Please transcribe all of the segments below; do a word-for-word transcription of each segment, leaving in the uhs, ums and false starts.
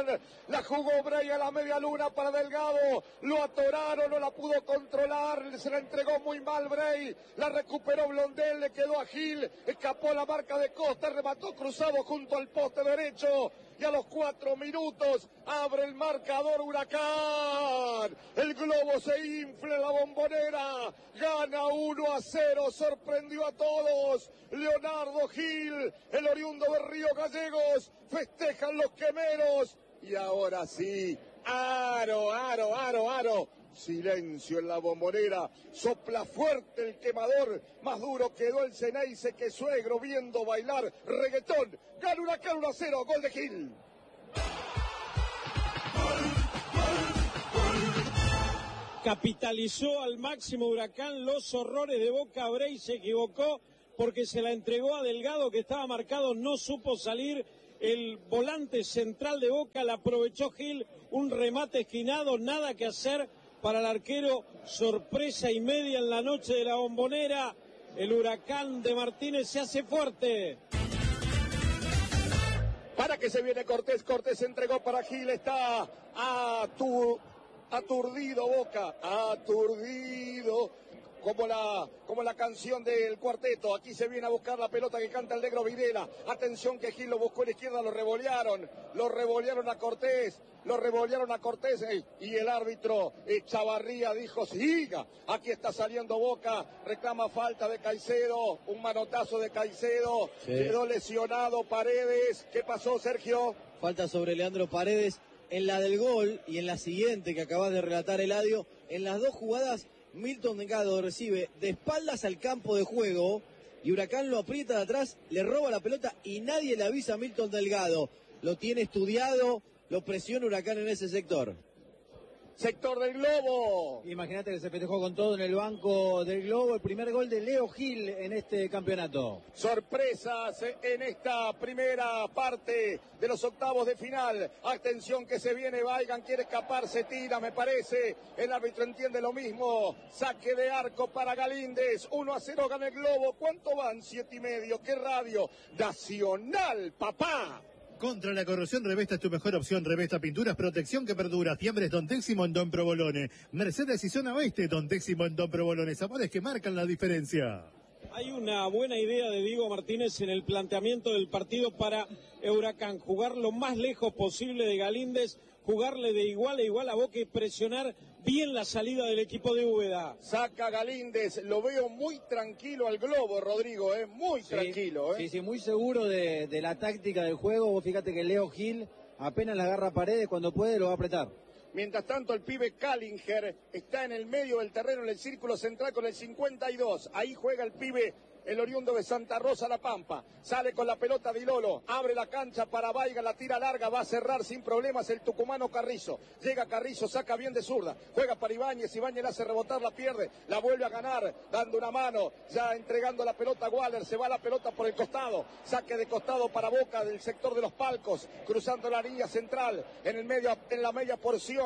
Huracán. La jugó Bray a la media luna para Delgado. Lo atoraron, no la pudo controlar. Se la entregó muy mal Bray. La recuperó Blondel, le quedó a Gil. Escapó la marca de Costa, remató cruzado junto al poste derecho. Y a los cuatro minutos abre el marcador Huracán. El globo se infla en la Bombonera. Gana uno a cero. Sorprendió a todos. Leonardo Gil, el oriundo de Río Gallegos. Festejan los quemeros. Y ahora sí, aro, aro, aro, aro. Silencio en la Bombonera, sopla fuerte el quemador, más duro quedó el Ceneice que suegro viendo bailar reggaetón. Gana Huracán uno a cero, gol de Gil. Capitalizó al máximo Huracán los horrores de Boca. Bray se equivocó porque se la entregó a Delgado, que estaba marcado, no supo salir. El volante central de Boca la aprovechó Gil, un remate esquinado, nada que hacer para el arquero. Sorpresa y media en la noche de la Bombonera. El Huracán de Martínez se hace fuerte. Para que se viene Cortés, Cortés entregó para Gil, está atu, aturdido Boca, aturdido. Como la, como la canción del cuarteto. Aquí se viene a buscar la pelota que canta el negro Videla. Atención que Gil lo buscó a la izquierda, lo revolearon. Lo revolearon a Cortés. Lo revolearon a Cortés. Eh, y el árbitro eh, Chavarría dijo, siga. Aquí está saliendo Boca. Reclama falta de Caicedo. Un manotazo de Caicedo. Sí. Quedó lesionado Paredes. ¿Qué pasó, Sergio? Falta sobre Leandro Paredes. En la del gol y en la siguiente que acabas de relatar, Eladio. En las dos jugadas, Milton Delgado recibe de espaldas al campo de juego y Huracán lo aprieta de atrás, le roba la pelota y nadie le avisa a Milton Delgado. Lo tiene estudiado, lo presiona Huracán en ese sector. Sector del Globo. Imagínate que se festejó con todo en el banco del Globo. El primer gol de Leo Gil en este campeonato. Sorpresas en esta primera parte de los octavos de final. Atención que se viene Baigan, quiere escapar, se tira, me parece. El árbitro entiende lo mismo. Saque de arco para Galíndez. uno a cero gana el Globo. ¿Cuánto van? Siete y medio. ¿Qué radio? Nacional, papá. Contra la corrosión, Revesta es tu mejor opción. Revesta Pinturas, protección que perdura. Fiambres Don Téximo en Don Provolone. Mercedes y Zona Oeste, Don Téximo en Don Provolone. Sabores que marcan la diferencia. Hay una buena idea de Diego Martínez en el planteamiento del partido para Huracán. Jugar lo más lejos posible de Galíndez, jugarle de igual a igual a Boca y presionar bien la salida del equipo de Úbeda. Saca Galíndez, lo veo muy tranquilo al Globo, Rodrigo, eh, muy sí, tranquilo. Eh. Sí, sí, muy seguro de, de la táctica del juego. Vos fíjate que Leo Gil apenas la agarra a Paredes, cuando puede lo va a apretar. Mientras tanto el pibe Callinger está en el medio del terreno, en el círculo central con el cincuenta y dos. Ahí juega el pibe, el oriundo de Santa Rosa La Pampa. Sale con la pelota de Ilolo, abre la cancha para Baiga, la tira larga, va a cerrar sin problemas el tucumano Carrizo. Llega Carrizo, saca bien de zurda, juega para Ibáñez, Ibáñez la hace rebotar, la pierde, la vuelve a ganar, dando una mano, ya entregando la pelota a Waller, se va la pelota por el costado, saque de costado para Boca del sector de los palcos, cruzando la línea central, en el medio, en la media porción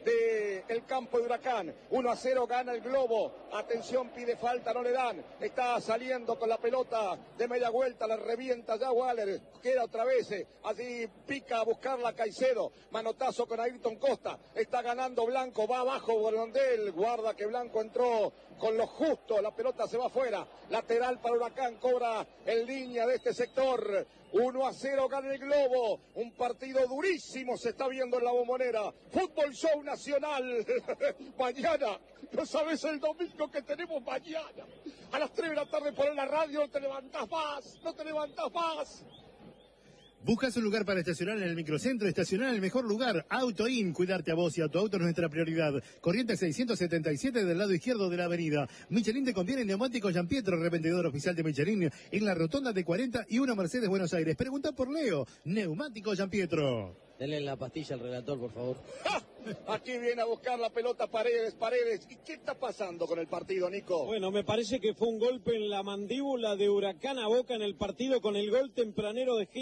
del campo de Huracán. uno a cero gana el Globo, atención, pide falta, no le dan, está saliendo con la pelota de media vuelta, la revienta ya Waller, queda otra vez, eh, allí pica a buscarla Caicedo, manotazo con Ayrton Costa, está ganando Blanco, va abajo Blondel, guarda que Blanco entró con lo justo, la pelota se va afuera, lateral para Huracán, cobra en línea de este sector, uno a cero gana el Globo, un partido durísimo se está viendo en la Bombonera, Fútbol Show Nacional, mañana, no sabes el domingo que tenemos mañana, a las tres de la tarde por la radio, no te levantás más, no te levantás más. ¿Buscas un lugar para estacionar en el microcentro? Estacionar en el mejor lugar. AutoIn, cuidarte a vos y a tu auto es nuestra prioridad. Corrientes seiscientos setenta y siete del lado izquierdo de la avenida. Michelin te conviene neumáticos Gianpietro, revendedor oficial de Michelin en la rotonda de cuarenta y uno Mercedes Buenos Aires. Pregunta por Leo, neumáticos Gianpietro. Denle la pastilla al relator, por favor. ¡Ja! Aquí viene a buscar la pelota Paredes, Paredes. ¿Y qué está pasando con el partido, Nico? Bueno, me parece que fue un golpe en la mandíbula de Huracán a Boca en el partido con el gol tempranero de Gil.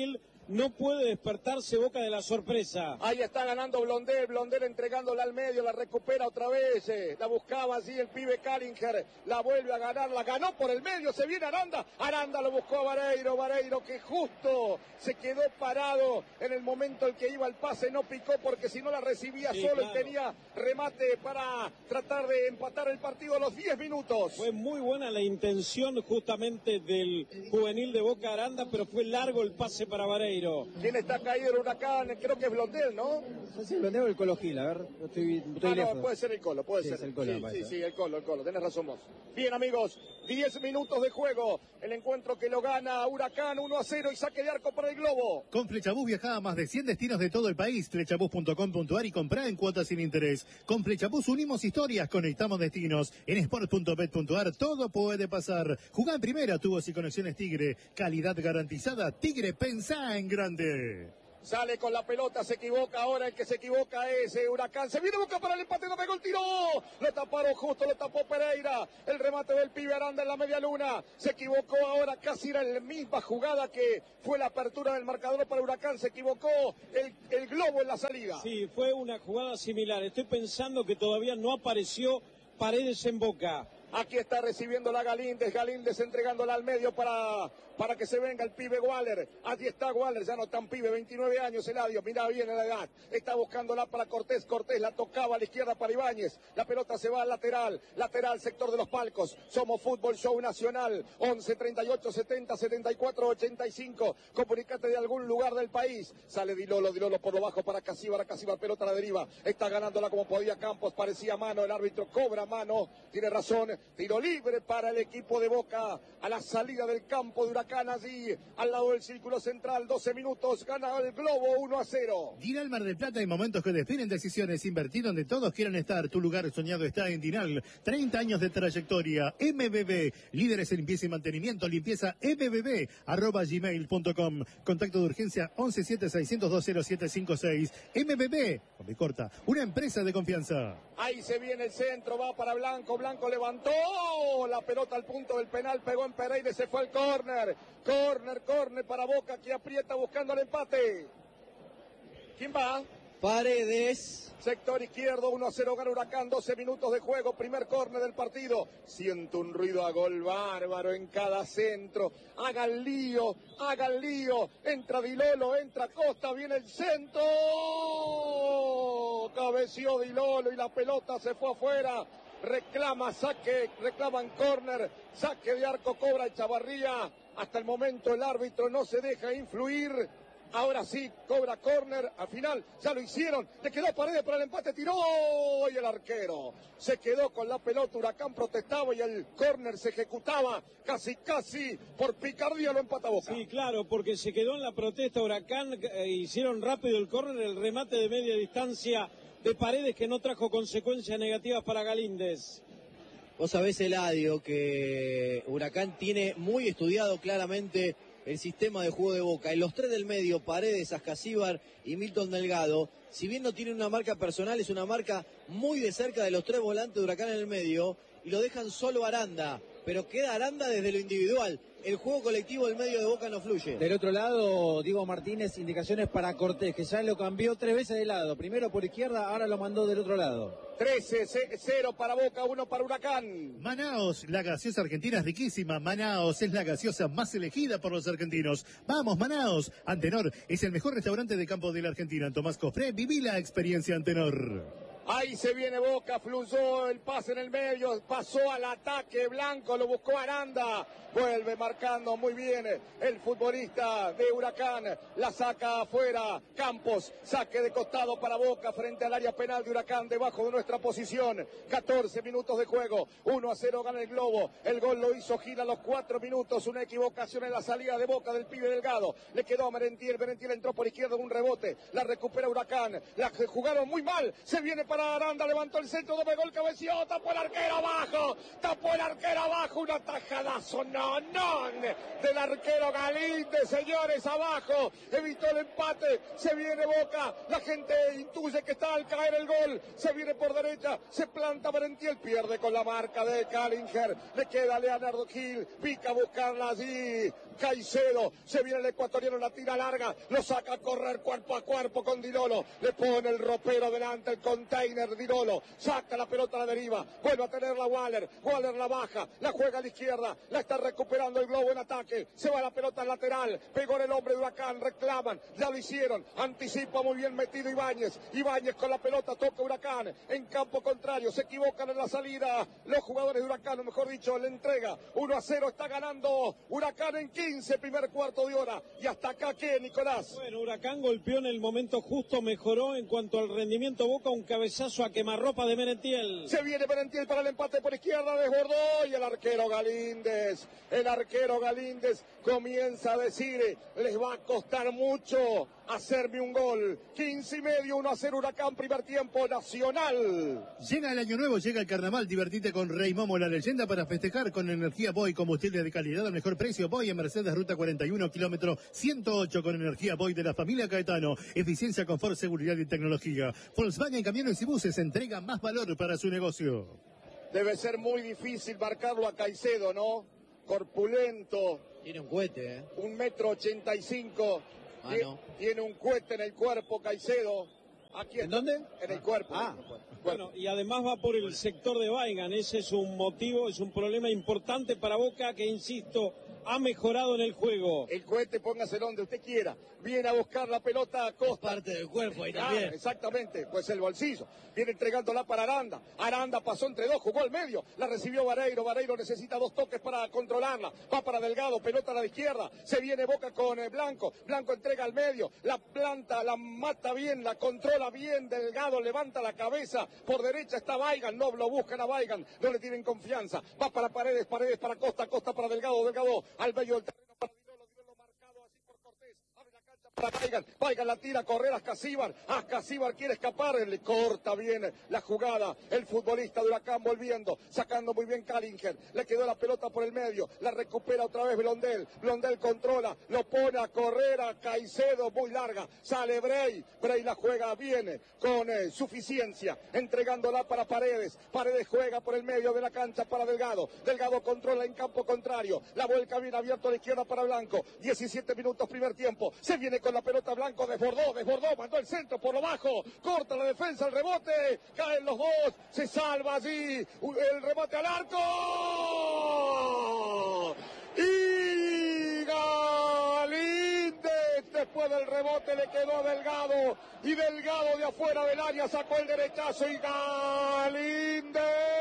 no puede despertarse Boca de la sorpresa. Ahí está ganando Blondel, Blondel entregándola al medio, la recupera otra vez, eh, la buscaba así el pibe Kallinger, la vuelve a ganar, la ganó por el medio, se viene Aranda, Aranda lo buscó a Vareiro, Vareiro que justo se quedó parado en el momento en que iba el pase, no picó porque si no la recibía sí, solo claro. Y tenía remate para tratar de empatar el partido a los diez minutos. Fue muy buena la intención justamente del juvenil de Boca Aranda, pero fue largo el pase para Vareiro. ¿Quién está caído el Huracán? Creo que es Blondel, ¿no? No sé si Blondel o el Colo Gil, a ver, estoy, estoy ah, lejos. No, puede ser el Colo, puede sí, ser. El Colo, sí, sí, sí, el Colo, el Colo, tenés razón vos. Bien, amigos, diez minutos de juego, el encuentro que lo gana Huracán uno a cero y saque de arco para el Globo. Con Flechabús viaja a más de cien destinos de todo el país, flechabús punto com punto ar y comprá en cuotas sin interés. Con Flechabús unimos historias, conectamos destinos. En sport punto bet punto ar todo puede pasar. Jugá en primera, tubos y conexiones Tigre. Calidad garantizada, Tigre, pensá en grande. Sale con la pelota, se equivoca ahora, el que se equivoca es eh, Huracán. Se viene Boca para el empate, no pegó el tiro. Lo taparon justo, lo tapó Pereira. El remate del pibe Aranda en la media luna. Se equivocó ahora, casi era la misma jugada que fue la apertura del marcador para Huracán. Se equivocó el, el Globo en la salida. Sí, fue una jugada similar. Estoy pensando que todavía no apareció Paredes en Boca. Aquí está recibiendo la Galíndez, Galíndez entregándola al medio para, para que se venga el pibe Waller. Allí está Waller, ya no tan pibe, veintinueve años Eladio, mirá bien la edad. Está buscándola para Cortés, Cortés la tocaba a la izquierda para Ibáñez. La pelota se va al lateral, lateral, sector de los palcos. Somos Fútbol Show Nacional, once, treinta y ocho, setenta, setenta y cuatro, ochenta y cinco. Comunicate de algún lugar del país. Sale Dilolo, Dilolo por lo bajo para Casíbar, Casíbar, pelota a la deriva. Está ganándola como podía Campos, parecía mano, el árbitro cobra mano, tiene razón. Tiro libre para el equipo de Boca a la salida del campo de Huracán, allí al lado del círculo central, doce minutos, gana el Globo uno a cero. Dinal Mar del Plata, hay momentos que definen decisiones, invertir donde todos quieran estar. Tu lugar soñado está en Dinal, treinta años de trayectoria. M B B, líderes en limpieza y mantenimiento, limpieza M B B, arroba gmail punto com. Contacto de urgencia once siete seiscientos dos cero siete cinco seis. M B B, con B corta, una empresa de confianza. Ahí se viene el centro, va para Blanco, Blanco levantó la pelota al punto del penal, pegó en Pereira y se fue al córner. Córner, córner para Boca que aprieta buscando el empate. ¿Quién va? Paredes. Sector izquierdo, uno a cero gana Huracán, doce minutos de juego, primer córner del partido. Siento un ruido a gol bárbaro en cada centro. Hagan lío, hagan lío. Entra Dilolo, entra Costa, viene el centro. Cabeció Dilolo y la pelota se fue afuera. Reclama saque, reclaman córner, saque de arco, cobra Chavarría. Hasta el momento el árbitro no se deja influir. Ahora sí, cobra córner, al final ya lo hicieron, le quedó Paredes para el empate, tiró y el arquero se quedó con la pelota, Huracán protestaba y el córner se ejecutaba, casi casi por picardía lo empata Boca. Sí, claro, porque se quedó en la protesta Huracán, eh, hicieron rápido el córner, el remate de media distancia de Paredes que no trajo consecuencias negativas para Galíndez. Vos sabés, Eladio, que Huracán tiene muy estudiado claramente el sistema de juego de Boca. En los tres del medio, Paredes, Ascasíbar y Milton Delgado, si bien no tiene una marca personal, es una marca muy de cerca de los tres volantes de Huracán en el medio, y lo dejan solo Aranda, pero queda Aranda desde lo individual. El juego colectivo del medio de Boca no fluye. Del otro lado, Diego Martínez, indicaciones para Cortés, que ya lo cambió tres veces de lado. Primero por izquierda, ahora lo mandó del otro lado. trece cero para Boca, uno para Huracán. Manaos, la gaseosa argentina es riquísima. Manaos es la gaseosa más elegida por los argentinos. Vamos, Manaos. Antenor es el mejor restaurante de campo de la Argentina. En Tomás Cofré, viví la experiencia Antenor. Ahí se viene Boca, fluyó el pase en el medio, pasó al ataque Blanco, lo buscó Aranda, vuelve marcando muy bien el futbolista de Huracán, la saca afuera, Campos, saque de costado para Boca frente al área penal de Huracán, debajo de nuestra posición, catorce minutos de juego, uno a cero gana el Globo, el gol lo hizo Gil a los cuatro minutos, una equivocación en la salida de Boca del pibe Delgado, le quedó a Merentiel, Merentiel entró por izquierda en un rebote, la recupera Huracán, la jugaron muy mal, se viene para para Aranda, levantó el centro, doble gol, cabeció, tapó el arquero abajo, tapó el arquero abajo, una tajadazo, no, no, del arquero Galíndez, señores, abajo, evitó el empate, se viene Boca, la gente intuye que está al caer el gol, se viene por derecha, se planta Merentiel, pierde con la marca de Kallinger, le queda Leonardo Gil, pica a buscarla allí, Caicedo, se viene el ecuatoriano, la tira larga, lo saca a correr cuerpo a cuerpo con Dilolo, le pone el ropero delante, el container Dilolo, saca la pelota a la deriva, vuelve a tenerla Waller, Waller la baja, la juega a la izquierda, la está recuperando el globo en ataque, se va la pelota al lateral, pegó en el hombre de Huracán, reclaman, ya lo hicieron, anticipa muy bien metido Ibáñez, Ibáñez con la pelota, toca Huracán, en campo contrario, se equivocan en la salida, los jugadores de Huracán, o mejor dicho, le entrega, uno a cero, está ganando Huracán en quince, primer cuarto de hora, y hasta acá, ¿qué, Nicolás? Bueno, Huracán golpeó en el momento justo, mejoró en cuanto al rendimiento Boca, un cabezazo a quemarropa de Merentiel. Se viene Merentiel para el empate por izquierda, desbordó, y el arquero Galíndez, el arquero Galíndez comienza a decir, les va a costar mucho hacerme un gol, quince y medio, uno a cero Huracán, primer tiempo, Nacional. Llega el año nuevo, llega el carnaval, divertite con Rey Momo, la leyenda para festejar con energía Boy, combustible de calidad al mejor precio, Boy en Mercedes, ruta cuarenta y uno, kilómetro ciento ocho, con energía Boy de la familia Caetano, eficiencia, confort, seguridad y tecnología. Volkswagen Camiones y Buses entrega más valor para su negocio. Debe ser muy difícil marcarlo a Caicedo, ¿no? Corpulento. Tiene un cohete, ¿eh? Un metro ochenta y cinco. Ah, no. Tiene un cohete en el cuerpo, Caicedo. Aquí está. ¿En dónde? En el cuerpo. Ah. Bueno, y además va por el sector de Weigand, ese es un motivo, es un problema importante para Boca que, insisto, ha mejorado en el juego. El cohete póngase donde usted quiera. Viene a buscar la pelota a Costa. Parte del cuerpo ahí Claro, también. exactamente, pues el bolsillo. Viene entregándola para Aranda. Aranda pasó entre dos, jugó al medio. La recibió Vareiro. Vareiro necesita dos toques para controlarla. Va para Delgado, pelota a la izquierda. Se viene Boca con eh, Blanco. Blanco entrega al medio. La planta, la mata bien, la controla bien. Delgado levanta la cabeza. Por derecha está Weigand. No lo buscan a Weigand. No le tienen confianza. Va para Paredes, Paredes para Costa, Costa para Delgado, Delgado al medio del terreno para Dilolo. Dilolo marcado así por Cortés. Abre la cancha para Weigand. Weigand la tira a correr a Ascasíbar. Ascasíbar quiere escapar. Le corta bien la jugada. El futbolista de Huracán volviendo. Sacando muy bien Kallinger. Le quedó la pelota por el medio. La recupera otra vez Blondel. Blondel controla. Lo pone a correr a Caicedo. Muy larga. Sale Bray. Bray la juega bien. Con eh, suficiencia. Entregándola para Paredes. Paredes juega por el medio de la cancha para Delgado. Delgado controla en campo contrario. La vuelca bien abierto a la izquierda para Blanco. diecisiete minutos primer tiempo. Se viene con la pelota Blanco. Desbordó, desbordó. Mandó el centro por lo bajo. Corta la defensa, el rebote. Caen los dos. Se salva allí. El remate al arco. Y Galíndez, después del rebote le quedó Delgado, y Delgado de afuera del área sacó el derechazo, y Galíndez,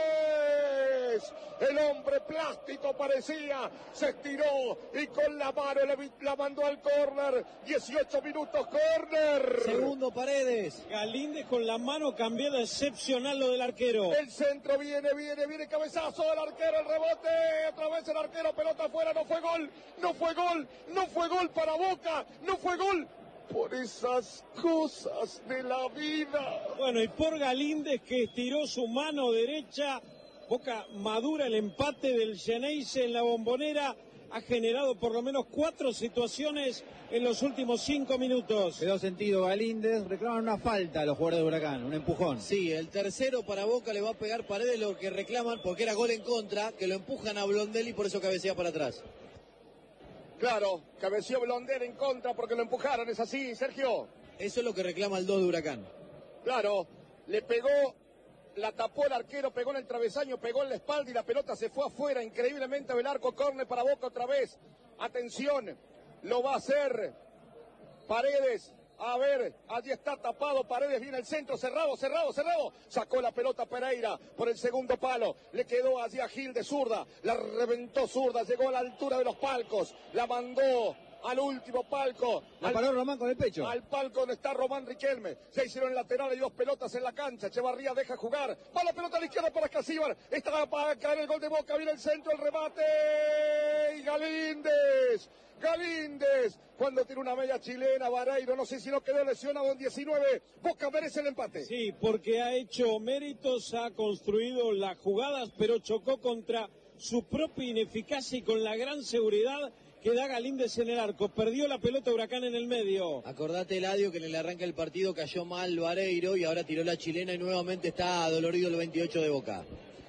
el hombre plástico parecía, se estiró y con la mano le, la mandó al córner. dieciocho minutos, córner. Segundo Paredes. Galíndez con la mano cambiada, excepcional lo del arquero. El centro viene, viene, viene, cabezazo del arquero, el rebote, otra vez el arquero, pelota afuera, no fue gol, no fue gol, no fue gol para Boca, no fue gol. Por esas cosas de la vida. Bueno, y por Galíndez que estiró su mano derecha, Boca madura el empate del Geneise en la Bombonera, ha generado por lo menos cuatro situaciones en los últimos cinco minutos. Quedó sentido Galíndez, reclaman una falta a los jugadores de Huracán, un empujón. Sí, el tercero para Boca le va a pegar Paredes, lo que reclaman, porque era gol en contra, que lo empujan a Blondel y por eso cabecea para atrás. Claro, cabeció Blondel en contra porque lo empujaron, ¿es así, Sergio? Eso es lo que reclama el dos de Huracán. Claro, le pegó, la tapó el arquero, pegó en el travesaño, pegó en la espalda y la pelota se fue afuera, increíblemente del arco, córner para Boca otra vez. Atención, lo va a hacer Paredes. A ver, allí está tapado Paredes, viene el centro, cerrado, cerrado, cerrado. Sacó la pelota Pereira por el segundo palo. Le quedó allí a Gil de zurda. La reventó zurda, llegó a la altura de los palcos. La mandó al último palco. La al, paró Román con el pecho. Al palco donde está Román Riquelme. Se hicieron laterales y dos pelotas en la cancha. Echevarría deja jugar. Va la pelota a la izquierda para Ascasíbar. Está para caer el gol de Boca. Viene el centro, el remate. y Galíndez. Galíndez, cuando tiene una media chilena, Vareiro, no sé si no quedó lesionado en diecinueve, Boca merece el empate. Sí, porque ha hecho méritos, ha construido las jugadas, pero chocó contra su propia ineficacia y con la gran seguridad que da Galíndez en el arco. Perdió la pelota Huracán en el medio. Acordate, Eladio, que en el arranque del partido cayó mal Vareiro y ahora tiró la chilena y nuevamente está dolorido el veintiocho de Boca.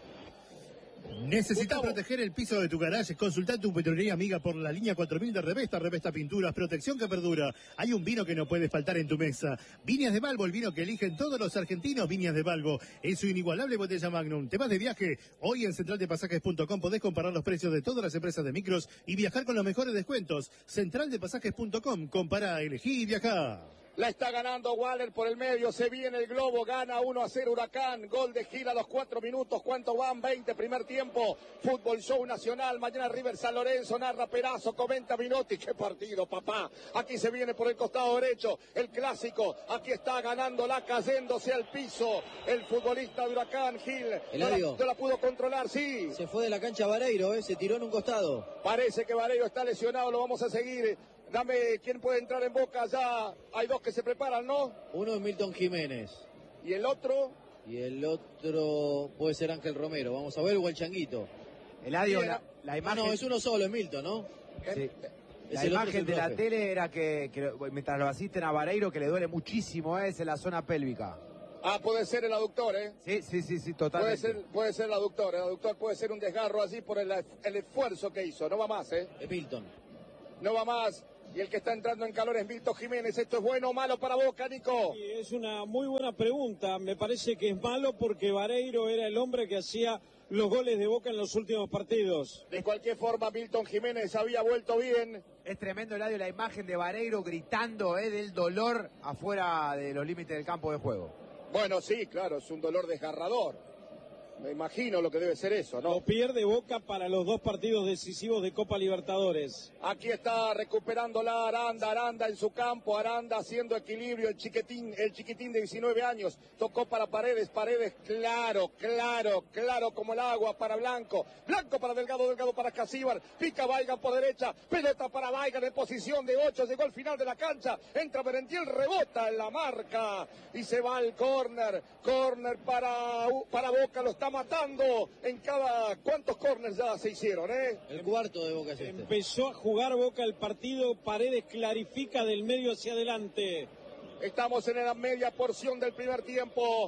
¿Necesitas Gustavo. proteger el piso de tu garaje? Consulta tu petrolería amiga por la línea cuatro mil de Revesta, Revesta Pinturas, protección que perdura. Hay un vino que no puede faltar en tu mesa. Viñas de Balbo, el vino que eligen todos los argentinos. Viñas de Balbo, en su inigualable botella Magnum. ¿Te vas de viaje? Hoy en central de pasajes punto com podés comparar los precios de todas las empresas de micros y viajar con los mejores descuentos. central de pasajes punto com, compará, elegí y viajá. La está ganando Waller por el medio, se viene el globo, gana uno a cero Huracán, gol de Gil a los cuatro minutos, ¿cuánto van? veinte, primer tiempo, Fútbol Show Nacional, mañana River San Lorenzo, narra Perazo, comenta Minotti, qué partido papá, aquí se viene por el costado derecho, el clásico, aquí está ganándola, cayéndose al piso, el futbolista de Huracán, Gil, no la, no la pudo controlar, sí. Se fue de la cancha Vareiro, ¿eh? Se tiró en un costado. Parece que Vareiro está lesionado, lo vamos a seguir. Dame quién puede entrar en Boca, ya hay dos que se preparan, ¿no? Uno es Milton Jiménez. Y el otro, Y el otro puede ser Ángel Romero. Vamos a ver, o el Changuito. Eladio, Bien. la, la Ah, imagen, no, es uno solo, es Milton, ¿no? sí. Es La el otro, imagen es el de la profe. tele era que, que mientras lo asisten a Vareiro, que le duele muchísimo, ¿eh? Es en la zona pélvica. ah, puede ser el aductor, ¿eh? Sí, sí, sí, sí, Puede totalmente. ser, puede ser el aductor, el aductor puede ser un desgarro así por el, el esfuerzo que hizo, no va más, ¿eh? Es Milton. No va más. Y el que está entrando en calor es Milton Jiménez. ¿Esto es bueno o malo para Boca, Nico? Sí, es una muy buena pregunta. Me parece que es malo porque Vareiro era el hombre que hacía los goles de Boca en los últimos partidos. De cualquier forma, Milton Jiménez había vuelto bien. Es tremendo, Eladio, la imagen de Vareiro gritando, ¿eh? Del dolor afuera de los límites del campo de juego. Bueno, sí, claro, es un dolor desgarrador. Me imagino lo que debe ser eso, ¿no? Lo pierde Boca para los dos partidos decisivos de Copa Libertadores. Aquí está recuperando la Aranda, Aranda en su campo, Aranda haciendo equilibrio, el chiquitín, el chiquitín de diecinueve años, tocó para Paredes, Paredes, claro, claro, claro como el agua para Blanco, Blanco para Delgado, Delgado para Casíbar, pica Baigan por derecha, pelota para Baigan en posición de ocho, llegó al final de la cancha, entra Merentiel, rebota en la marca y se va al córner, córner para, para Boca, lo está matando en cada, ¿cuántos córners ya se hicieron, eh? El cuarto de Boca es este. Empezó a jugar Boca el partido, Paredes clarifica del medio hacia adelante. Estamos en la media porción del primer tiempo.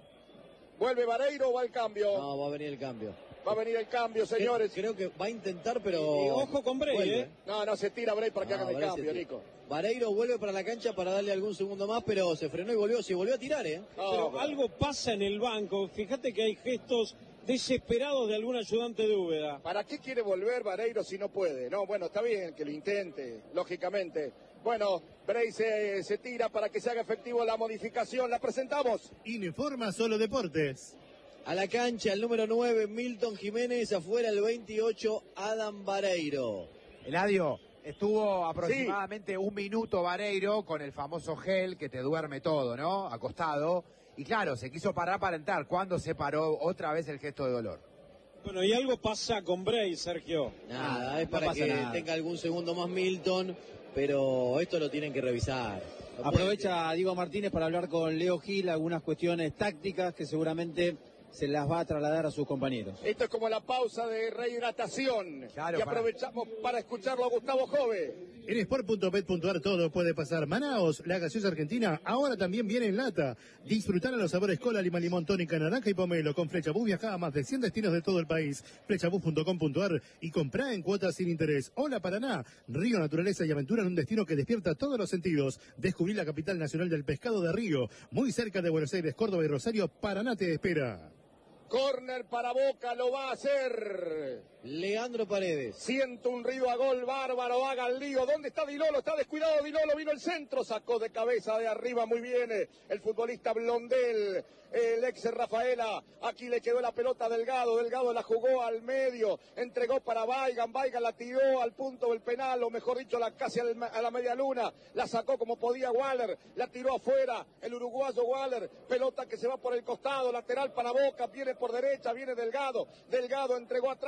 ¿Vuelve Vareiro o va el cambio? No, va a venir el cambio. Va a venir el cambio, señores. Creo que va a intentar, pero... Y ojo con Bray, vuelve. ¿eh? No, no, se tira Bray para que No, hagan el Bray se cambio, tira. Nico. Vareiro vuelve para la cancha para darle algún segundo más, pero se frenó y volvió, se volvió a tirar, ¿eh? No, Pero pero- algo pasa en el banco. Fíjate que hay gestos desesperados de algún ayudante de Úbeda. ¿Para qué quiere volver Vareiro si no puede? No, bueno, está bien que lo intente, lógicamente. Bueno, Bray se, se tira para que se haga efectivo la modificación. La presentamos. Informa Solo Deportes. A la cancha el número nueve, Milton Jiménez, afuera el veintiocho, Adam Vareiro. Eladio, estuvo aproximadamente un minuto Vareiro con el famoso gel que te duerme todo, ¿no? Acostado. Y claro, se quiso parar para entrar. ¿Cuándo se paró otra vez el gesto de dolor? Bueno, y algo pasa con Bray, Sergio. Nada, Ah, es no para pasa que nada. tenga algún segundo más Milton, pero esto lo tienen que revisar. No pueden- Aprovecha Diego Martínez para hablar con Leo Gil algunas cuestiones tácticas que seguramente se las va a trasladar a sus compañeros. Esto es como la pausa de rehidratación. Claro, y para- aprovechamos para escucharlo a Gustavo Jove. En sport punto bet punto ar todo puede pasar. Manaos, la gaseosa argentina, ahora también viene en lata. Disfrutar a los sabores cola, lima, limón, tónica, naranja y pomelo. Con Flechabús viaja a más de cien destinos de todo el país. Flechabús punto com punto ar y comprá en cuotas sin interés. Hola Paraná, río, naturaleza y aventura en un destino que despierta todos los sentidos. Descubrí la capital nacional del pescado de Río, muy cerca de Buenos Aires, Córdoba y Rosario. Paraná te espera. Córner para Boca, lo va a hacer. Leandro Paredes. Siento un río a gol bárbaro, haga el lío. ¿Dónde está Dilolo? Está descuidado Dilolo, vino el centro, sacó de cabeza de arriba muy bien eh, el futbolista Blondel, el ex Rafaela. Aquí le quedó la pelota a Delgado, Delgado la jugó al medio, entregó para Baigan, Baigan la tiró al punto del penal, o mejor dicho, la, casi al- a la media luna, la sacó como podía Waller, la tiró afuera, el uruguayo Waller, pelota que se va por el costado, lateral para Boca, viene por derecha, viene Delgado, Delgado entregó atrás para Baigan.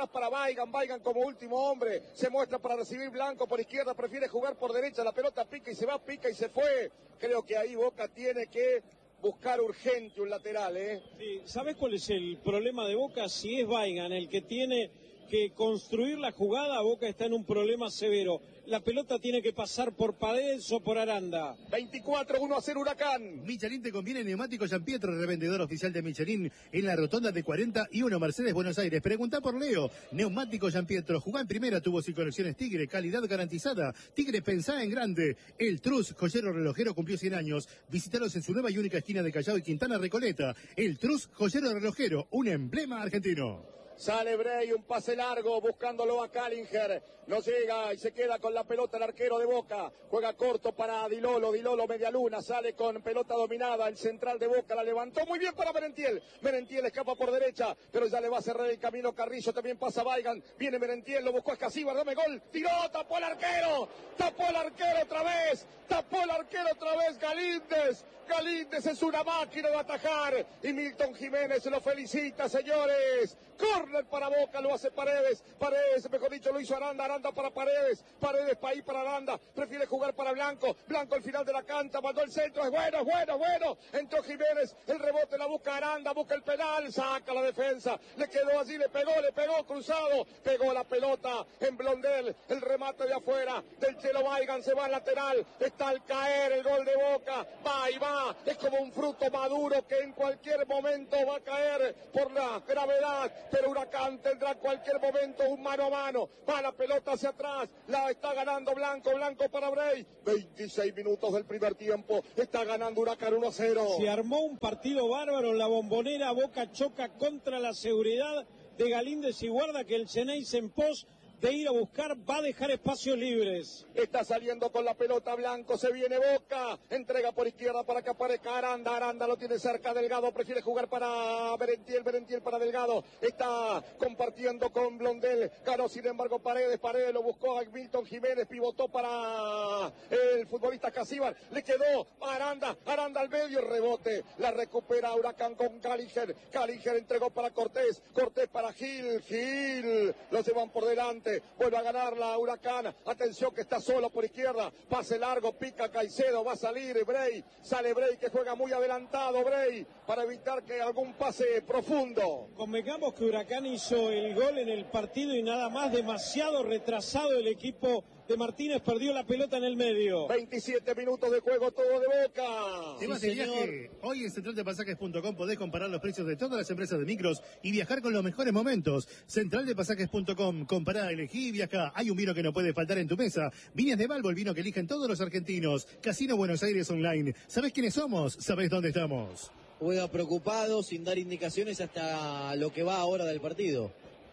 Baigan, Baigan como último hombre, se muestra para recibir Blanco por izquierda, prefiere jugar por derecha, la pelota pica y se va, pica y se fue. Creo que ahí Boca tiene que buscar urgente un lateral, ¿eh? Sí, ¿sabes cuál es el problema de Boca? Si es Baigan el que tiene que construir la jugada, Boca está en un problema severo. La pelota tiene que pasar por Paredes o por Aranda. veinticuatro, uno a cero Huracán. Michelin te conviene neumático Gianpietro, revendedor oficial de Michelin en la rotonda de cuarenta y uno Mercedes, Buenos Aires. Pregunta por Leo. Neumático Gianpietro, jugá en primera, tubos y conexiones Tigre, calidad garantizada. Tigre, pensá en grande. El Trus, joyero relojero, cumplió cien años. Visítalos en su nueva y única esquina de Callao y Quintana Recoleta. El Trus, joyero relojero, un emblema argentino. Sale Bray, un pase largo, buscándolo a Callinger. No llega y se queda con la pelota el arquero de Boca. Juega corto para Dilolo, Dilolo media luna, sale con pelota dominada. El central de Boca la levantó muy bien para Merentiel. Merentiel escapa por derecha, pero ya le va a cerrar el camino Carrillo. También pasa Baigan. Viene Merentiel, lo buscó a Escasíbar, dame gol. Tiró, tapó el arquero. Tapó el arquero otra vez. Tapó el arquero otra vez Galíndez. Galíndez es una máquina de atajar. Y Milton Jiménez se lo felicita, señores. Córner para Boca, lo hace Paredes. Paredes, mejor dicho, lo hizo Aranda. Aranda para Paredes. Paredes para ahí para Aranda. Prefiere jugar para Blanco. Blanco al final de la cancha. Mandó el centro. Es bueno, es bueno, es bueno. Entró Jiménez. El rebote la busca Aranda. Busca el penal. Saca la defensa. Le quedó allí. Le pegó, le pegó cruzado. Pegó la pelota en Blondel. El remate de afuera del Chelo Baigan. Se va al lateral. Está al caer el gol de Boca. Va y va. Es como un fruto maduro que en cualquier momento va a caer por la gravedad, pero Huracán tendrá en cualquier momento un mano a mano. Va la pelota hacia atrás, la está ganando Blanco, Blanco para Bray. veintiséis minutos del primer tiempo, está ganando Huracán uno a cero. Se armó un partido bárbaro en la Bombonera. Boca choca contra la seguridad de Galíndez y guarda que el Ceneice en pos de ir a buscar va a dejar espacios libres. Está saliendo con la pelota Blanco, se viene Boca, entrega por izquierda para que aparezca Aranda, Aranda lo tiene cerca, Delgado prefiere jugar para Merentiel, Merentiel para Delgado, está compartiendo con Blondel, ganó sin embargo Paredes, Paredes lo buscó a Milton Jiménez, pivotó para el futbolista Casíbar, le quedó a Aranda, Aranda al medio, rebote, la recupera Huracán con Callinger, Callinger entregó para Cortés, Cortés para Gil, Gil, lo llevan por delante. Vuelve a ganar la Huracán. Atención que está solo por izquierda. Pase largo, pica Caicedo. Va a salir Bray. Sale Bray que juega muy adelantado. Bray para evitar que algún pase profundo. Convengamos que Huracán hizo el gol en el partido y nada más. Demasiado retrasado el equipo de Martínez. Perdió la pelota en el medio. veintisiete minutos de juego, todo de Boca. ¿Te vas de viaje? Hoy en central de pasajes punto com podés comparar los precios de todas las empresas de micros y viajar con los mejores momentos. central de pasajes punto com. Compará, elegí y viajá. Hay un vino que no puede faltar en tu mesa. Viñas de Balbo, el vino que eligen todos los argentinos. Casino Buenos Aires Online. ¿Sabés quiénes somos? ¿Sabés dónde estamos? Juega preocupado, sin dar indicaciones hasta lo que va ahora del partido.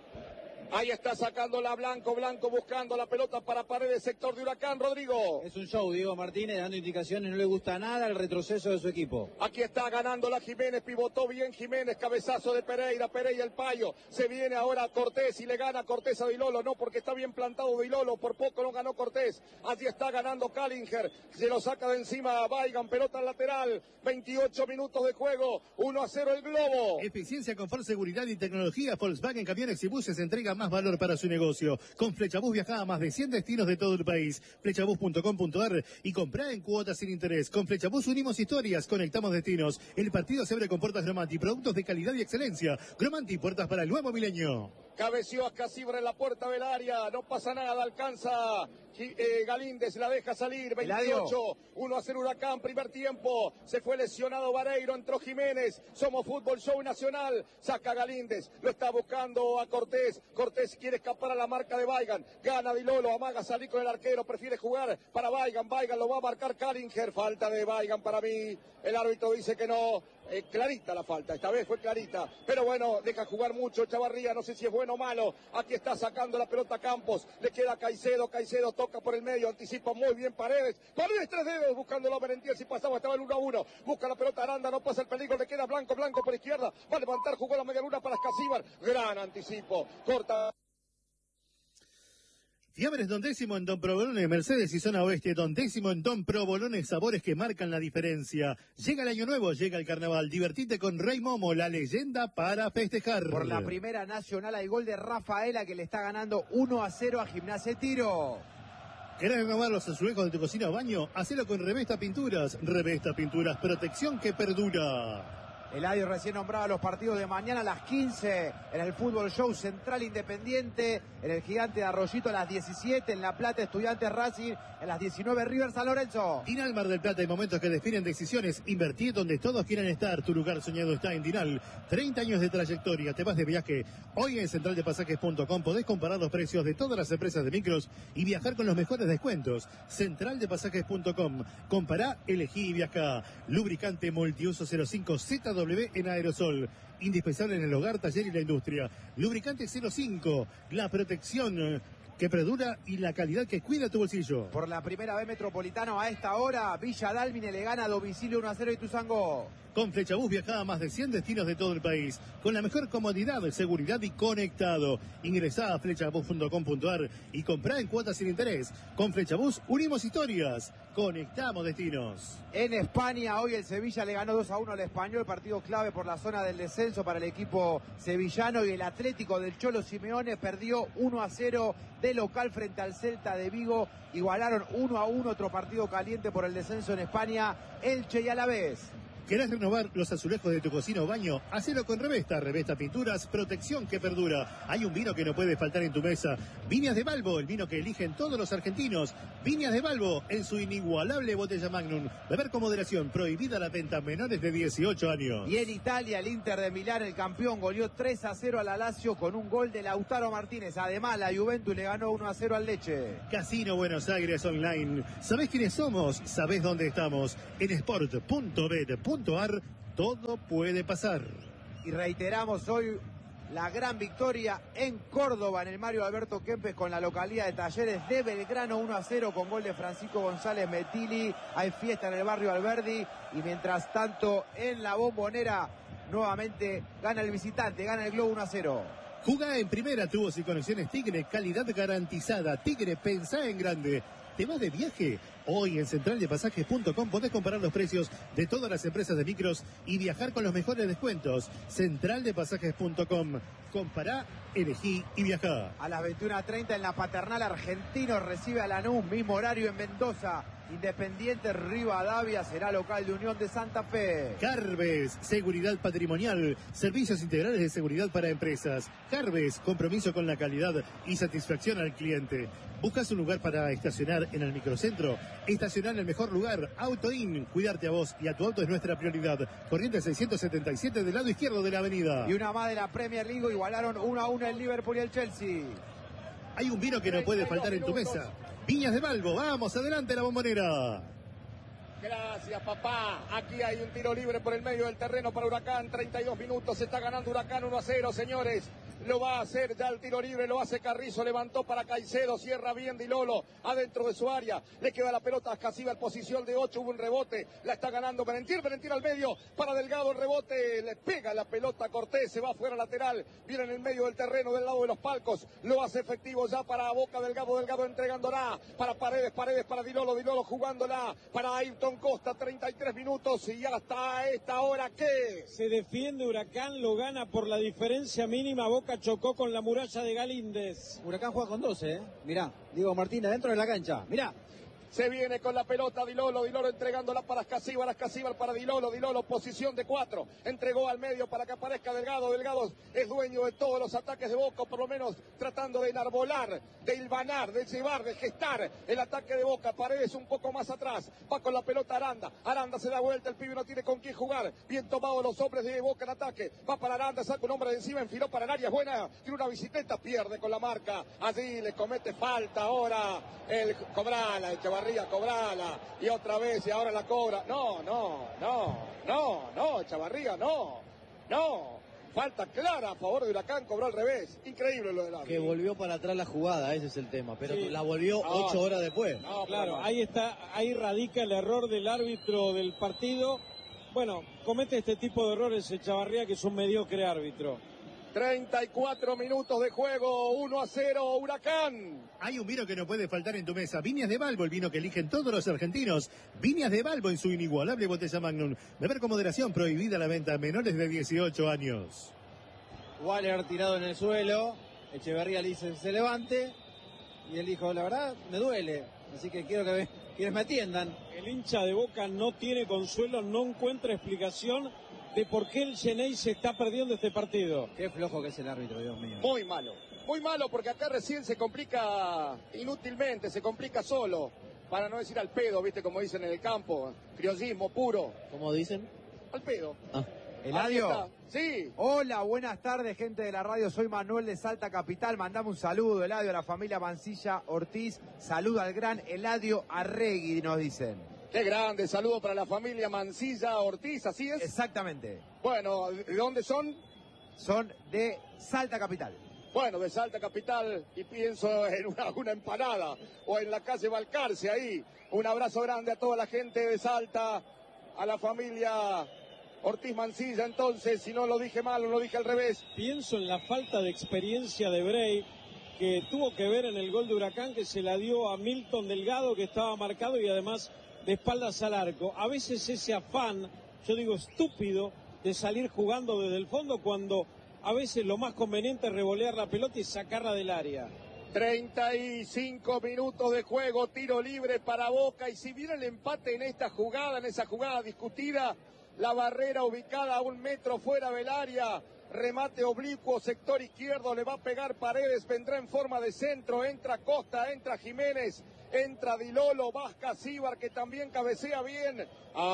Ahí está sacándola Blanco, Blanco buscando la pelota para Paredes, sector de Huracán, Rodrigo. Es un show, Diego Martínez, dando indicaciones, no le gusta nada el retroceso de su equipo. Aquí está ganando la Jiménez, pivotó bien Jiménez, cabezazo de Pereira, Pereira el payo. Se viene ahora Cortés y le gana Cortés a Dilolo, no, porque está bien plantado Dilolo, por poco no ganó Cortés. Allí está ganando Callinger, se lo saca de encima a Baigan, pelota lateral, veintiocho minutos de juego, uno a cero el globo. Eficiencia, confort, seguridad y tecnología. Volkswagen Camiones y Buses entrega más valor para su negocio. Con Flechabús viaja a más de cien destinos de todo el país. Flechabús punto com punto ar y comprá en cuotas sin interés. Con Flechabús unimos historias, conectamos destinos. El partido se abre con puertas Gromanti, productos de calidad y excelencia. Gromanti, puertas para el nuevo milenio. Cabeció a Casibra en la puerta del área, no pasa nada, alcanza eh, Galíndez, la deja salir, veintiocho, uno a cero Huracán, primer tiempo, se fue lesionado Vareiro, entró Jiménez, somos Fútbol Show Nacional, saca Galíndez, lo está buscando a Cortés, Cortés quiere escapar a la marca de Baigan, gana Dilolo, amaga salir con el arquero, prefiere jugar para Baigan, Baigan lo va a marcar Callinger, falta de Baigan para mí, el árbitro dice que no, eh, clarita la falta, esta vez fue clarita, pero bueno, deja jugar mucho Chavarría, no sé si es bueno o malo, aquí está sacando la pelota Campos, le queda Caicedo, Caicedo toca por el medio, anticipa muy bien Paredes, Paredes tres dedos buscándolo a Merentiel, si pasaba estaba el uno a uno, busca la pelota Aranda, no pasa el peligro, le queda Blanco, Blanco por izquierda, va a levantar, jugó la media luna para Escasíbar, gran anticipo, corta. Fiambres Don Décimo en Don Provolone, Mercedes y Zona Oeste. Don Décimo en Don Provolone, sabores que marcan la diferencia. Llega el año nuevo, llega el carnaval. Divertite con Rey Momo, la leyenda para festejar. Por la primera nacional hay gol de Rafaela que le está ganando uno a cero a Gimnasia Tiro. ¿Querés renovar los azulejos de tu cocina o baño? Hacelo con Revesta Pinturas. Revesta Pinturas, protección que perdura. Eladio recién nombrado a los partidos de mañana a las quince en el Fútbol Show Central Independiente, en el Gigante de Arroyito a las diecisiete, en La Plata Estudiantes Racing, en las diecinueve River San Lorenzo. Dinal Mar del Plata, hay momentos que definen decisiones. Invertir donde todos quieren estar. Tu lugar soñado está en Dinal. treinta años de trayectoria, te vas de viaje. Hoy en central de pasajes punto com podés comparar los precios de todas las empresas de micros y viajar con los mejores descuentos. central de pasajes punto com. Compará, elegí y viajá. Lubricante multiuso cero cinco Z W en aerosol, indispensable en el hogar, taller y la industria. Lubricante cero cinco, la protección que perdura y la calidad que cuida tu bolsillo. Por la primera vez Metropolitano a esta hora, Villa Dálmine le gana a domicilio uno a cero a Ituzaingó. Con Flechabús viaja a más de cien destinos de todo el país, con la mejor comodidad, seguridad y conectado. Ingresá a flechabús punto com punto ar y comprá en cuotas sin interés. Con Flechabús unimos historias, conectamos destinos. En España, hoy el Sevilla le ganó dos a uno al Español, partido clave por la zona del descenso para el equipo sevillano, y el Atlético del Cholo Simeone perdió uno a cero de local frente al Celta de Vigo. Igualaron uno a uno, otro partido caliente por el descenso en España, Elche y Alavés. ¿Querés renovar los azulejos de tu cocina o baño? Hacelo con Revesta. Revesta Pinturas, protección que perdura. Hay un vino que no puede faltar en tu mesa. Viñas de Balbo, el vino que eligen todos los argentinos. Viñas de Balbo, en su inigualable botella Magnum. Beber con moderación, prohibida la venta a menores de dieciocho años. Y en Italia, el Inter de Milán, el campeón, goleó tres a cero a la Lazio con un gol de Lautaro Martínez. Además, la Juventus le ganó uno a cero al Lecce. Casino Buenos Aires Online. ¿Sabés quiénes somos? ¿Sabés dónde estamos? En sport punto bet punto ar todo puede pasar. Y reiteramos hoy la gran victoria en Córdoba en el Mario Alberto Kempes con la localidad de Talleres de Belgrano uno a cero con gol de Francisco González Metili. Hay fiesta en el barrio Alberdi y mientras tanto en la Bombonera nuevamente gana el visitante, gana el Globo uno a cero. Jugá en primera, tubos y conexiones Tigre, calidad garantizada. Tigre, pensá en grande. ¿Te vas de viaje? Hoy en central de pasajes punto com podés comparar los precios de todas las empresas de micros y viajar con los mejores descuentos. central de pasajes punto com. Compará, elegí y viajá. A las veintiuna treinta en la Paternal, Argentino recibe a Lanús, mismo horario en Mendoza. Independiente Rivadavia será local de Unión de Santa Fe. Carves, seguridad patrimonial, servicios integrales de seguridad para empresas. Carves, compromiso con la calidad y satisfacción al cliente. ¿Buscas un lugar para estacionar en el microcentro? Estacionar en el mejor lugar, AutoIn. Cuidarte a vos y a tu auto es nuestra prioridad. Corrientes seiscientos setenta y siete del lado izquierdo de la avenida. Y una más de la Premier League, igualaron uno a uno el Liverpool y el Chelsea. Hay un vino que no puede faltar en tu mesa. Viñas de Balbo, vamos, adelante la Bombonera. Gracias, papá. Aquí hay un tiro libre por el medio del terreno para Huracán. treinta y dos minutos, se está ganando Huracán uno a cero, señores. Lo va a hacer ya el tiro libre, lo hace Carrizo, levantó para Caicedo, cierra bien Di Lolo, adentro de su área. Le queda la pelota a Casiva en posición de ocho, hubo un rebote, la está ganando Valentier, Valentier al medio, para Delgado el rebote, le pega la pelota a Cortés, se va fuera lateral, viene en el medio del terreno del lado de los palcos, lo hace efectivo ya para Boca, Delgado, Delgado entregándola, para Paredes, Paredes para Di Lolo, Di Lolo jugándola, para Ayrton Costa, treinta y tres minutos y hasta esta hora, ¿qué? Se defiende Huracán, lo gana por la diferencia mínima, Boca chocó con la muralla de Galíndez. Huracán juega con doce, ¿eh? Mirá, Diego Martínez dentro de la cancha, mirá. Se viene con la pelota Di Lolo, Di Lolo entregándola para Ascasíbar, Ascasíbar para Di Lolo, Di Lolo posición de cuatro, entregó al medio para que aparezca Delgado, Delgado es dueño de todos los ataques de Boca, por lo menos tratando de enarbolar, de hilvanar, de llevar, de gestar el ataque de Boca. Paredes un poco más atrás, va con la pelota Aranda, Aranda se da vuelta, el pibe no tiene con quién jugar, bien tomado los hombres de Boca en ataque, va para Aranda, saca un hombre de encima, enfiló para el área, es buena, tiene una bicicleta, pierde con la marca, allí le comete falta ahora el Cobrala, el Echevarría, Cobrala, y otra vez, y ahora la cobra, no, no, no, no, no, Echevarría, no, no, falta clara a favor de Huracán, cobró al revés, increíble lo del árbitro. Que volvió para atrás la jugada, ese es el tema, pero Sí. la volvió No, ocho horas después. No, Claro, no. ahí está, ahí radica el error del árbitro del partido. Bueno, comete este tipo de errores Echavarría, que es un mediocre árbitro. treinta y cuatro minutos de juego, uno a cero, Huracán. Hay un vino que no puede faltar en tu mesa. Viñas de Balbo, el vino que eligen todos los argentinos. Viñas de Balbo en su inigualable botella Magnum. Beber con moderación, prohibida la venta a menores de dieciocho años. Waller tirado en el suelo. Echeverría le dice se levante. Y él dijo, la verdad, me duele. Así que quiero que me, quienes me atiendan. El hincha de Boca no tiene consuelo, no encuentra explicación de por qué el Xeneize se está perdiendo este partido. Qué flojo que es el árbitro, Dios mío. Muy malo, muy malo porque acá recién se complica inútilmente, se complica solo, para no decir al pedo, viste como dicen en el campo, criollismo puro. ¿Cómo dicen? Al pedo. Ah. Eladio. Sí. Hola, buenas tardes, gente de la radio. Soy Manuel de Salta Capital. Mandame un saludo, Eladio, a la familia Mancilla Ortiz. Saludo al gran Eladio Arregui, nos dicen. Qué grande, saludo para la familia Mancilla Ortiz, ¿así es? Exactamente. Bueno, ¿de dónde son? Son de Salta Capital. Bueno, de Salta Capital, y pienso en una, una empanada, o en la calle Balcarce, ahí. Un abrazo grande a toda la gente de Salta, a la familia Ortiz Mancilla, entonces, si no lo dije mal o lo dije al revés. Pienso en la falta de experiencia de Bray, que tuvo que ver en el gol de Huracán, que se la dio a Milton Delgado, que estaba marcado y además de espaldas al arco. A veces ese afán, yo digo estúpido, de salir jugando desde el fondo cuando a veces lo más conveniente es revolear la pelota y sacarla del área. treinta y cinco minutos de juego, tiro libre para Boca, y si viene el empate en esta jugada, en esa jugada discutida, la barrera ubicada a un metro fuera del área, remate oblicuo, sector izquierdo, le va a pegar Paredes, vendrá en forma de centro, entra Costa, entra Jiménez, entra Di Lolo, Vasca Cibar, que también cabecea bien.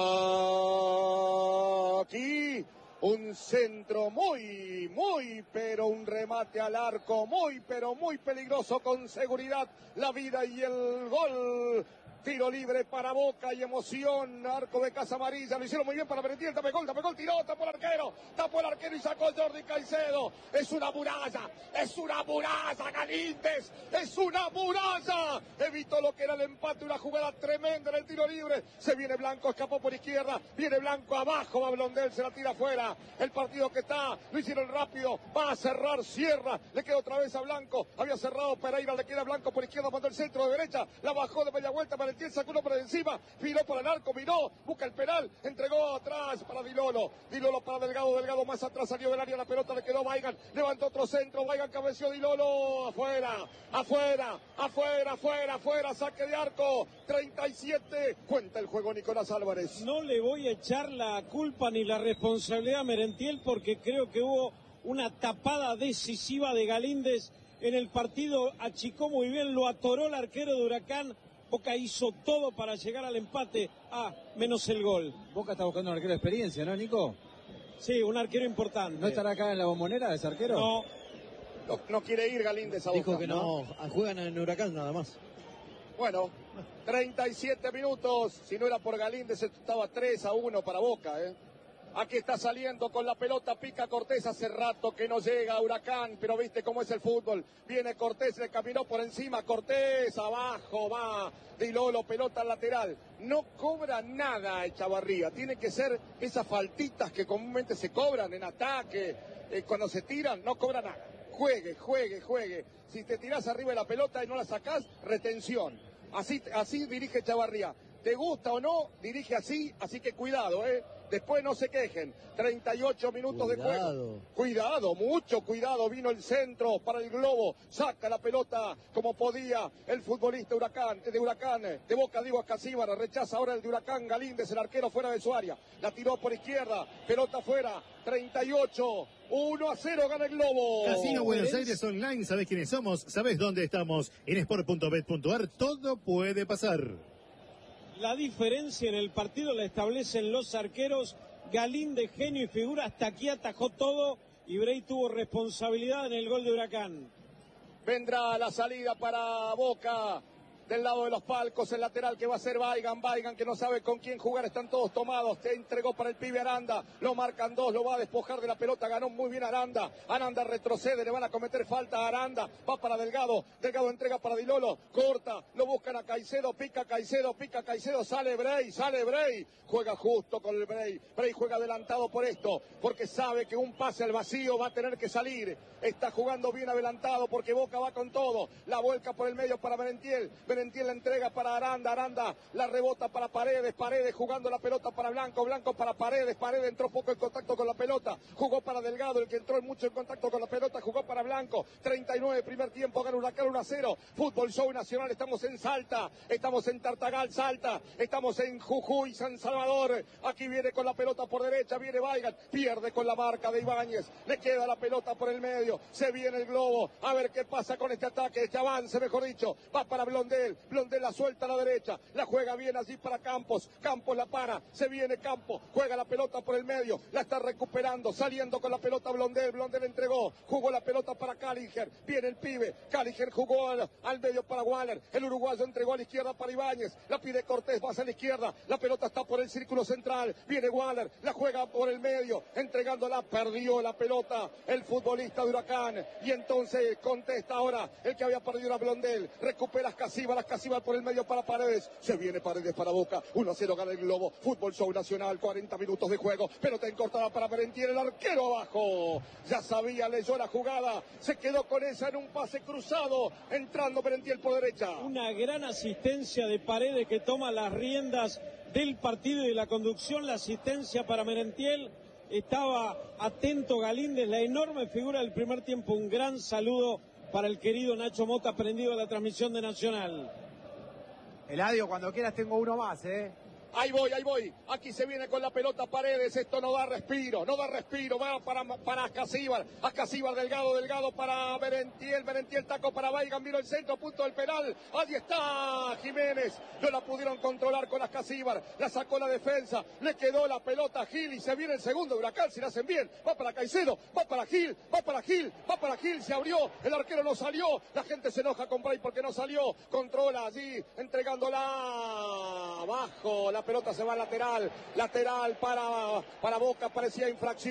Aquí un centro muy, muy, pero un remate al arco, muy, pero muy peligroso, con seguridad la vida y el gol. Tiro libre para Boca y emoción, arco de Casa Amarilla, lo hicieron muy bien para Merentiel, tapó el gol, tapó el gol, tiró, tapó el arquero, tapó el arquero y sacó Jordi Caicedo. Es una muralla, es una muralla, Galíndez, es una muralla. Evitó lo que era el empate, una jugada tremenda en el tiro libre. Se viene Blanco, escapó por izquierda, viene Blanco abajo, va Blondel, se la tira afuera. El partido que está, lo hicieron rápido, va a cerrar, cierra, le queda otra vez a Blanco, había cerrado Pereira, le queda Blanco por izquierda, mandó el centro de derecha, la bajó de media vuelta para el Tiel, sacó uno por encima, viró por el arco, miró, busca el penal, entregó atrás para Di Lolo, Di Lolo para Delgado, Delgado más atrás, salió del área, la pelota le quedó Weigand, levantó otro centro, Weigand cabeció Di Lolo, afuera, afuera, afuera, afuera, afuera, saque de arco, treinta y siete, cuenta el juego Nicolás Álvarez. No le voy a echar la culpa ni la responsabilidad a Merentiel porque creo que hubo una tapada decisiva de Galíndez en el partido, achicó muy bien, lo atoró el arquero de Huracán. Boca hizo todo para llegar al empate, ah, menos el gol. Boca está buscando un arquero de experiencia, ¿no, Nico? Sí, un arquero importante. ¿No estará acá en la Bombonera ese arquero? No. No, no quiere ir Galíndez a Boca. Dijo que no, no, juegan en Huracán nada más. Bueno, treinta y siete minutos, si no era por Galíndez estaba tres a uno para Boca, ¿eh? Aquí está saliendo con la pelota, pica Cortés, hace rato que no llega a Huracán, pero viste cómo es el fútbol. Viene Cortés, le caminó por encima, Cortés, abajo va Di Lolo, pelota al lateral. No cobra nada Echavarría, tiene que ser esas faltitas que comúnmente se cobran en ataque, eh, cuando se tiran, no cobra nada. Juegue, juegue, juegue. Si te tirás arriba de la pelota y no la sacás, retención. Así, así dirige Echavarría. ¿Te gusta o no? Dirige así, así que cuidado, ¿eh? Después no se quejen. treinta y ocho minutos Cuidado. de juego. Cuidado, mucho cuidado. Vino el centro para el globo. Saca la pelota como podía el futbolista Huracán, de Huracán. De Boca digo a Casíbara. Rechaza ahora el de Huracán. Galíndez, el arquero fuera de su área. La tiró por izquierda. Pelota fuera. treinta y ocho. uno a cero gana el globo. Casino Buenos Aires Online. ¿Sabés quiénes somos? ¿Sabés dónde estamos? En sport punto bet punto ar. Todo puede pasar. La diferencia en el partido la establecen los arqueros. Galíndez, genio y figura, hasta aquí atajó todo y Bray tuvo responsabilidad en el gol de Huracán. Vendrá la salida para Boca. del lado de los palcos, el lateral que va a ser Baigan, Baigan que no sabe con quién jugar, están todos tomados, te entregó para el pibe Aranda, lo marcan dos, lo va a despojar de la pelota, ganó muy bien Aranda, Aranda retrocede, le van a cometer falta a Aranda, va para Delgado, Delgado entrega para Dilolo, corta, lo buscan a Caicedo, pica Caicedo, pica Caicedo, sale Bray, sale Bray, juega justo con el Bray, Bray juega adelantado por esto, porque sabe que un pase al vacío va a tener que salir, está jugando bien adelantado porque Boca va con todo, la vuelca por el medio para Merentiel, Merentiel la entrega para Aranda, Aranda la rebota para Paredes, Paredes jugando la pelota para Blanco, Blanco para Paredes, Paredes entró poco en contacto con la pelota, jugó para Delgado, el que entró mucho en contacto con la pelota, jugó para Blanco, treinta y nueve, primer tiempo, gana Huracán uno a cero, Fútbol Show Nacional, estamos en Salta, estamos en Tartagal, Salta, estamos en Jujuy, San Salvador, aquí viene con la pelota por derecha, viene Baigan, pierde con la marca de Ibáñez, le queda la pelota por el medio, se viene el globo, a ver qué pasa con este ataque, este avance, mejor dicho, va para Blondel, Blondel la suelta a la derecha, la juega bien allí para Campos, Campos la para, se viene Campos, juega la pelota por el medio, la está recuperando, saliendo con la pelota Blondel, Blondel entregó, jugó la pelota para Callinger, viene el pibe, Callinger jugó al, al medio para Waller, el uruguayo entregó a la izquierda para Ibáñez, la pide Cortés, va hacia la izquierda, la pelota está por el círculo central, viene Waller, la juega por el medio, entregándola, perdió la pelota el futbolista de Huracán, y entonces contesta ahora el que había perdido a Blondel, recupera Casíbar, las Casíbar por el medio para Paredes, se viene Paredes para Boca, uno a cero gana el Globo, Fútbol Show Nacional, cuarenta minutos de juego, pelota encortada para Merentiel, el arquero abajo, ya sabía, leyó la jugada, se quedó con esa en un pase cruzado, entrando Merentiel por derecha. Una gran asistencia de Paredes que toma las riendas del partido y de la conducción, la asistencia para Merentiel, estaba atento Galíndez, la enorme figura del primer tiempo, un gran saludo para el querido Nacho Mota, prendido a la transmisión de Nacional. Eladio, cuando quieras tengo uno más, ¿eh? Ahí voy, ahí voy. Aquí se viene con la pelota Paredes. Esto no da respiro, no da respiro. Va para, para Ascasíbar. Ascasíbar, Delgado, Delgado para Merentiel. Merentiel, taco para Baigan. Vino el centro, punto del penal. Ahí está Jiménez. No la pudieron controlar con Ascasíbar. La sacó la defensa. Le quedó la pelota a Gil y se viene el segundo de Huracán. Si la hacen bien, va para Caicedo. Va para Gil, va para Gil, va para Gil. Se abrió. El arquero no salió. La gente se enoja con Bray porque no salió. Controla allí, entregándola abajo. La pelota se va al lateral, lateral para, para Boca, parecía infracción.